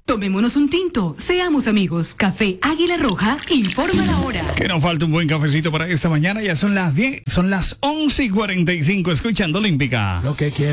Tomémonos un tinto, seamos amigos. Café Águila Roja informa la hora. Que nos falta un buen cafecito para esta mañana. Ya son las 10, son las 11:45, escuchando Olímpica. Lo que quiero.